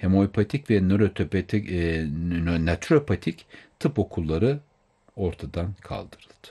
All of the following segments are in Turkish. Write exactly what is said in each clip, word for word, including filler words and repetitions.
homeopatik ve nörotopatik, e, naturopatik tıp okulları ortadan kaldırıldı.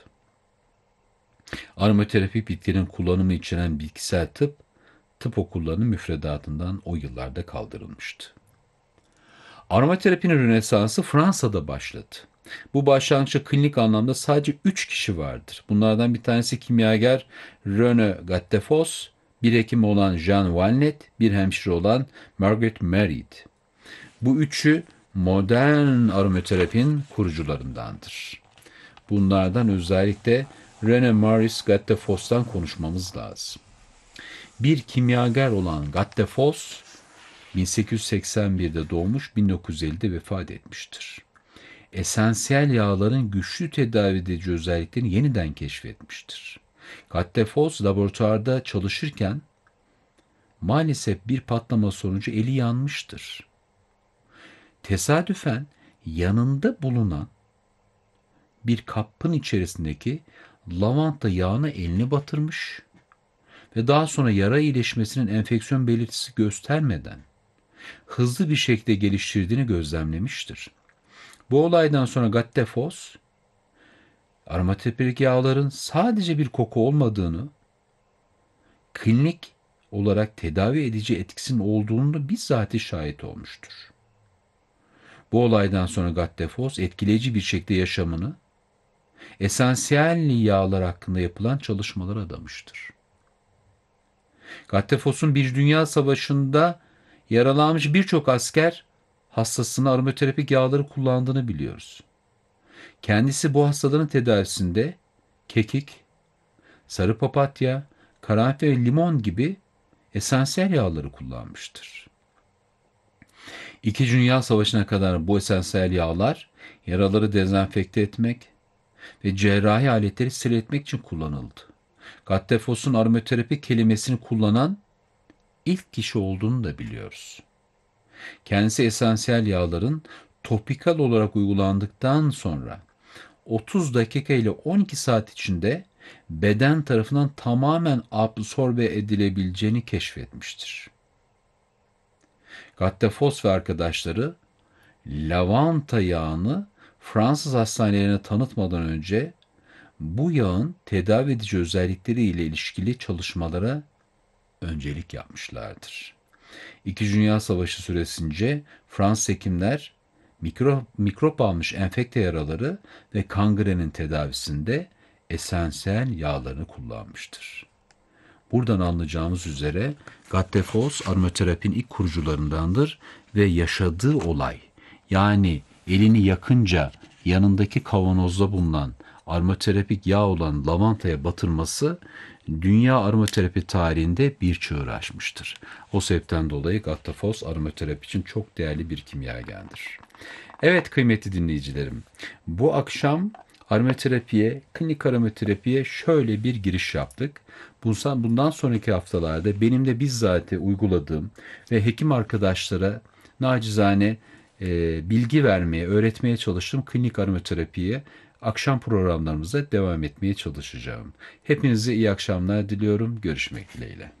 Aromaterapik bitkinin kullanımı içeren bitkisel tıp, tıp okullarının müfredatından o yıllarda kaldırılmıştı. Aromaterapinin Rönesansı Fransa'da başladı. Bu başlangıçta klinik anlamda sadece üç kişi vardır. Bunlardan bir tanesi kimyager René Gattefossé, bir hekim olan Jean Walnet, bir hemşire olan Margaret Mead. Bu üçü modern aromaterapinin kurucularındandır. Bunlardan özellikle René Maurice Gattefoss'tan konuşmamız lazım. Bir kimyager olan Gattefoss, bin sekiz yüz seksen birde doğmuş, bin dokuz yüz ellide vefat etmiştir. Esansiyel yağların güçlü tedavi edici özelliklerini yeniden keşfetmiştir. Gattefoss laboratuvarda çalışırken maalesef bir patlama sonucu eli yanmıştır. Tesadüfen yanında bulunan bir kapın içerisindeki lavanta yağına elini batırmış ve daha sonra yara iyileşmesinin enfeksiyon belirtisi göstermeden hızlı bir şekilde geliştirdiğini gözlemlemiştir. Bu olaydan sonra Gattefoss, aromaterapik yağların sadece bir koku olmadığını, klinik olarak tedavi edici etkisinin olduğunu bizzat şahit olmuştur. Bu olaydan sonra Gattefoss etkileyici bir şekilde yaşamını esansiyel yağlar hakkında yapılan çalışmalara adamıştır. Gattefoss'un bir dünya savaşında yaralanmış birçok asker hastasına aromaterapik yağları kullandığını biliyoruz. Kendisi bu hastaların tedavisinde kekik, sarı papatya, karanfil ve limon gibi esansiyel yağları kullanmıştır. İkinci Dünya Savaşı'na kadar bu esansiyel yağlar yaraları dezenfekte etmek ve cerrahi aletleri steril etmek için kullanıldı. Gattefoss'un aromaterapi kelimesini kullanan ilk kişi olduğunu da biliyoruz. Kendisi esansiyel yağların topikal olarak uygulandıktan sonra otuz dakika ile on iki saat içinde beden tarafından tamamen absorbe edilebileceğini keşfetmiştir. Gattefoss ve arkadaşları lavanta yağını Fransız hastanelerine tanıtmadan önce bu yağın tedavi edici özellikleri ile ilişkili çalışmalara öncelik yapmışlardır. İkinci Dünya Savaşı süresince Fransız hekimler mikro, mikrop almış enfekte yaraları ve kangrenin tedavisinde esansiyel yağlarını kullanmıştır. Buradan anlayacağımız üzere Gattefoss aromaterapinin ilk kurucularındandır ve yaşadığı olay, yani elini yakınca yanındaki kavanozda bulunan aromaterapik yağ olan lavantaya batırması dünya aromaterapi tarihinde bir çığır açmıştır. O sebepten dolayı Gattefoss aromaterapi için çok değerli bir kimyagerdir. Evet kıymetli dinleyicilerim, bu akşam aromaterapiye, klinik aromaterapiye şöyle bir giriş yaptık. Bundan sonraki haftalarda benim de bizzat uyguladığım ve hekim arkadaşlara nacizane e, bilgi vermeye, öğretmeye çalıştığım klinik aromaterapiye akşam programlarımıza devam etmeye çalışacağım. Hepinize iyi akşamlar diliyorum. Görüşmek dileğiyle.